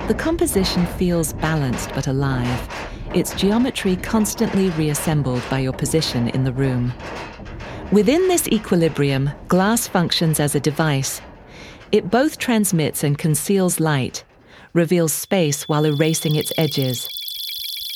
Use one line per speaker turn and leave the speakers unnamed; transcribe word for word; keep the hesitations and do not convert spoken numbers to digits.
The composition feels balanced but alive, its geometry constantly reassembled by your position in the room. Within this equilibrium, glass functions as a device. It both transmits and conceals light, reveals space while erasing its edges,